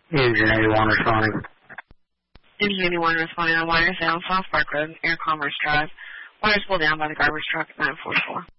Engine 81 responding. Engine 81 responding on wires down South Park Road, Air Commerce Drive. Wires pulled down by the garbage truck at 944.